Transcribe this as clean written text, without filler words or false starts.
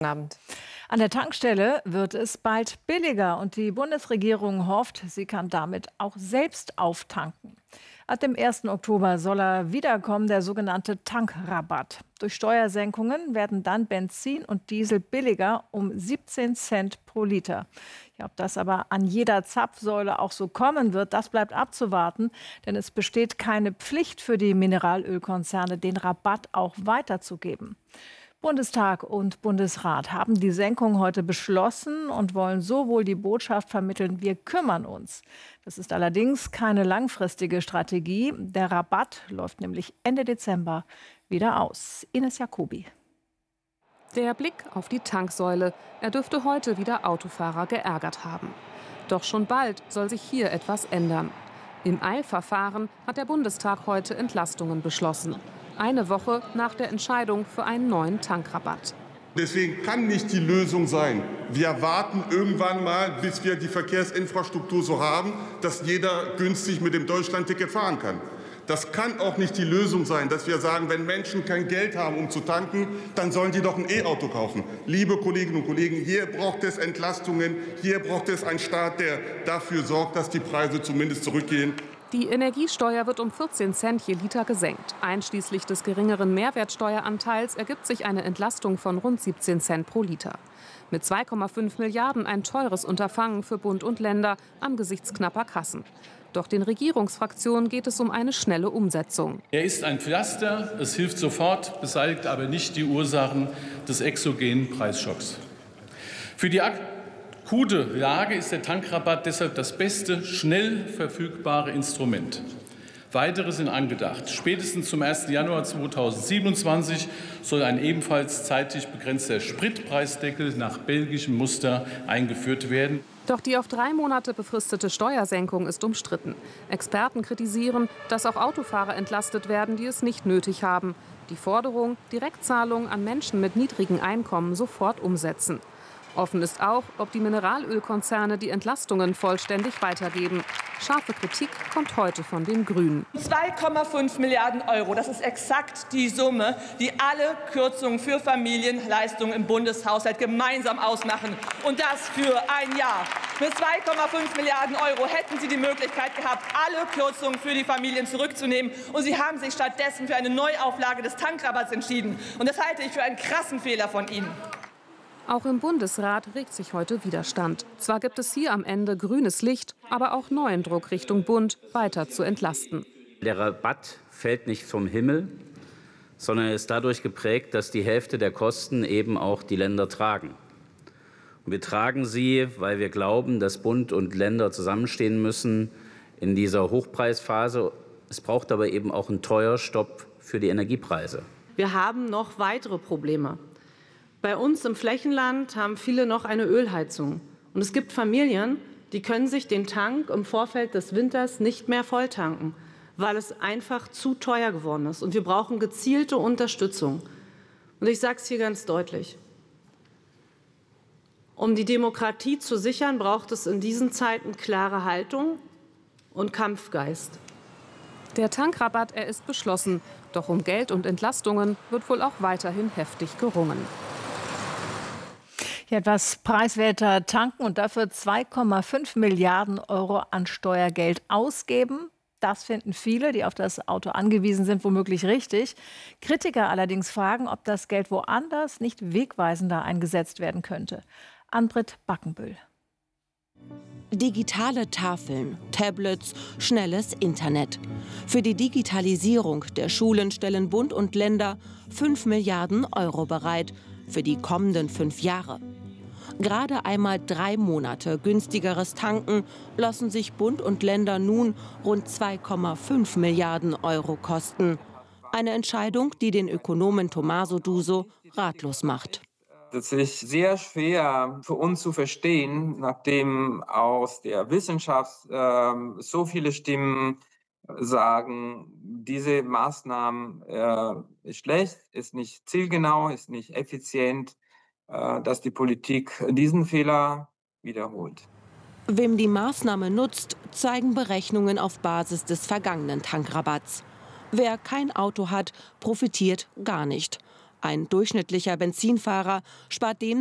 Abend. An der Tankstelle wird es bald billiger und die Bundesregierung hofft, sie kann damit auch selbst auftanken. Ab dem 1. Oktober soll er wiederkommen, der sogenannte Tankrabatt. Durch Steuersenkungen werden dann Benzin und Diesel billiger um 17 Cent pro Liter. Ja, ob das aber an jeder Zapfsäule auch so kommen wird, das bleibt abzuwarten, denn es besteht keine Pflicht für die Mineralölkonzerne, den Rabatt auch weiterzugeben. Bundestag und Bundesrat haben die Senkung heute beschlossen und wollen so wohl die Botschaft vermitteln, wir kümmern uns. Das ist allerdings keine langfristige Strategie. Der Rabatt läuft nämlich Ende Dezember wieder aus. Ines Jacobi. Der Blick auf die Tanksäule. Er dürfte heute wieder Autofahrer geärgert haben. Doch schon bald soll sich hier etwas ändern. Im Eilverfahren hat der Bundestag heute Entlastungen beschlossen. Eine Woche nach der Entscheidung für einen neuen Tankrabatt. Deswegen kann nicht die Lösung sein, wir warten irgendwann mal, bis wir die Verkehrsinfrastruktur so haben, dass jeder günstig mit dem Deutschlandticket fahren kann. Das kann auch nicht die Lösung sein, dass wir sagen, wenn Menschen kein Geld haben, um zu tanken, dann sollen die doch ein E-Auto kaufen. Liebe Kolleginnen und Kollegen, hier braucht es Entlastungen, hier braucht es einen Staat, der dafür sorgt, dass die Preise zumindest zurückgehen. Die Energiesteuer wird um 14 Cent je Liter gesenkt. Einschließlich des geringeren Mehrwertsteueranteils ergibt sich eine Entlastung von rund 17 Cent pro Liter. Mit 2,5 Milliarden ein teures Unterfangen für Bund und Länder angesichts knapper Kassen. Doch den Regierungsfraktionen geht es um eine schnelle Umsetzung. Er ist ein Pflaster, es hilft sofort, beseitigt aber nicht die Ursachen des exogenen Preisschocks. Für die akute Lage ist der Tankrabatt deshalb das beste, schnell verfügbare Instrument. Weitere sind angedacht. Spätestens zum 1. Januar 2027 soll ein ebenfalls zeitlich begrenzter Spritpreisdeckel nach belgischem Muster eingeführt werden. Doch die auf 3 Monate befristete Steuersenkung ist umstritten. Experten kritisieren, dass auch Autofahrer entlastet werden, die es nicht nötig haben. Die Forderung, Direktzahlungen an Menschen mit niedrigen Einkommen sofort umsetzen. Offen ist auch, ob die Mineralölkonzerne die Entlastungen vollständig weitergeben. Scharfe Kritik kommt heute von den Grünen. 2,5 Milliarden Euro, das ist exakt die Summe, die alle Kürzungen für Familienleistungen im Bundeshaushalt gemeinsam ausmachen. Und das für ein Jahr. Mit 2,5 Milliarden Euro hätten Sie die Möglichkeit gehabt, alle Kürzungen für die Familien zurückzunehmen. Und Sie haben sich stattdessen für eine Neuauflage des Tankrabatts entschieden. Und das halte ich für einen krassen Fehler von Ihnen. Auch im Bundesrat regt sich heute Widerstand. Zwar gibt es hier am Ende grünes Licht, aber auch neuen Druck Richtung Bund, weiter zu entlasten. Der Rabatt fällt nicht vom Himmel, sondern ist dadurch geprägt, dass die Hälfte der Kosten eben auch die Länder tragen. Und wir tragen sie, weil wir glauben, dass Bund und Länder zusammenstehen müssen in dieser Hochpreisphase. Es braucht aber eben auch einen Teuerstopp für die Energiepreise. Wir haben noch weitere Probleme. Bei uns im Flächenland haben viele noch eine Ölheizung. Und es gibt Familien, die können sich den Tank im Vorfeld des Winters nicht mehr volltanken, weil es einfach zu teuer geworden ist. Und wir brauchen gezielte Unterstützung. Und ich sage es hier ganz deutlich. Um die Demokratie zu sichern, braucht es in diesen Zeiten klare Haltung und Kampfgeist. Der Tankrabatt, er ist beschlossen. Doch um Geld und Entlastungen wird wohl auch weiterhin heftig gerungen. Ja, etwas preiswerter tanken und dafür 2,5 Milliarden Euro an Steuergeld ausgeben. Das finden viele, die auf das Auto angewiesen sind, womöglich richtig. Kritiker allerdings fragen, ob das Geld woanders nicht wegweisender eingesetzt werden könnte. Ann-Britt Backenbüll. Digitale Tafeln, Tablets, schnelles Internet. Für die Digitalisierung der Schulen stellen Bund und Länder 5 Milliarden Euro bereit für die kommenden 5 Jahre. Gerade einmal 3 Monate günstigeres Tanken lassen sich Bund und Länder nun rund 2,5 Milliarden Euro kosten. Eine Entscheidung, die den Ökonomen Tommaso Duso ratlos macht. Das ist sehr schwer für uns zu verstehen, nachdem aus der Wissenschaft so viele Stimmen sagen, diese Maßnahmen ist schlecht, ist nicht zielgenau, ist nicht effizient, dass die Politik diesen Fehler wiederholt. Wem die Maßnahme nutzt, zeigen Berechnungen auf Basis des vergangenen Tankrabatts. Wer kein Auto hat, profitiert gar nicht. Ein durchschnittlicher Benzinfahrer spart demnach